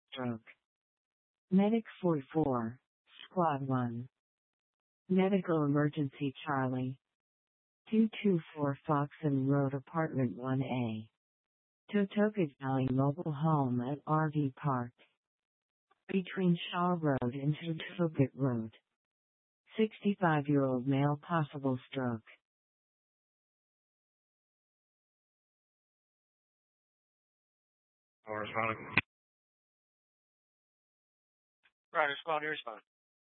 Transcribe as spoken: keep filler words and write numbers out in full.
stroke. Medic forty-four, Squad one. Medical Emergency Charlie. two two four Foxen Road Apartment one A. Totoka Valley Mobile Home at R V Park. Between Shaw Road and Totoka Road. sixty-five-year-old male possible stroke. Or responding. Right, respond, you respond.